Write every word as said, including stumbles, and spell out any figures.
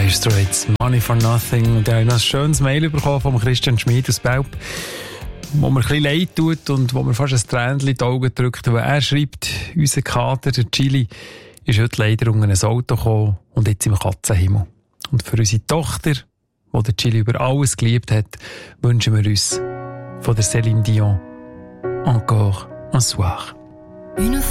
Dire Straits, Money for Nothing. Und er hat noch ein schönes Mail bekommen von Christian Schmid aus Belp, wo mir ein bisschen leid tut und wo mir fast ein Tränchen in die Augen drückt. Weil er schreibt, unser Kater, der Chili, ist heute leider unter ein Auto gekommen und jetzt im Katzenhimmel. Und für unsere Tochter, die der Chili über alles geliebt hat, wünschen wir uns von der Céline Dion encore un soir. Une